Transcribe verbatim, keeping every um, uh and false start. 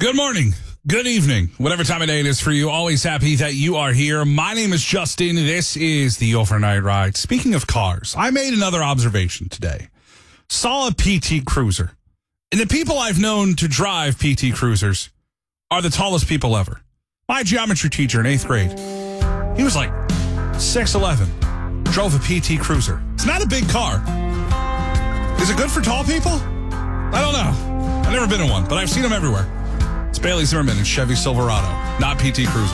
Good morning, good evening, whatever time of day it is for you. Always happy that you are here. My name is Justin. This is the Overnight Ride. Speaking of cars, I made another observation today. Saw a P T Cruiser. And the people I've known to drive P T Cruisers are the tallest people ever. My geometry teacher in eighth grade, he was like six eleven, drove a P T Cruiser. It's not a big car. Is it good for tall people? I don't know. I've never been in one, but I've seen them everywhere. It's Bailey Zimmerman and Chevy Silverado, not P T Cruiser.